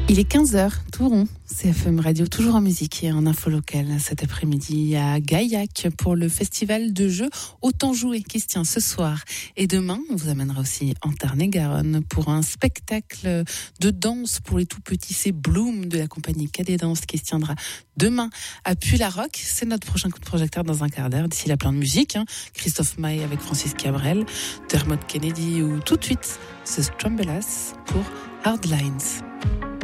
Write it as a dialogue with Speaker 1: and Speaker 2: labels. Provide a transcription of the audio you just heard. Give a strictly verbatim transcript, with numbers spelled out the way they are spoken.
Speaker 1: Il est quinze heures, tout rond. C F M Radio, toujours en musique et en info locale. Cet après-midi à Gaillac pour le festival de jeux Autant jouer qui se tient ce soir. Et demain, on vous amènera aussi en Tarn-et-Garonne pour un spectacle de danse pour les tout petits. C'est Bloom de la compagnie Cadet Danse qui se tiendra demain à Puy-la-Roque. C'est notre prochain coup de projecteur dans un quart d'heure. D'ici là, plein de musique. Hein. Christophe Maé avec Francis Cabrel, Dermot Kennedy ou tout de suite, ce Strombelas pour Hardlines.